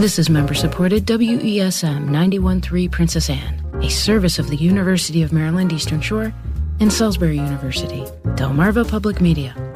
This is member-supported WESM 91.3 Princess Anne, a service of the University of Maryland Eastern Shore and Salisbury University. Delmarva Public Media.